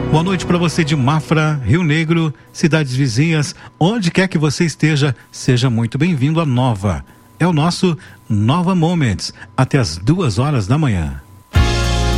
Boa noite para você de Mafra, Rio Negro, cidades vizinhas, onde quer que você esteja, seja muito bem-vindo à Nova. É o nosso Nova Moments, até as 2 horas da manhã.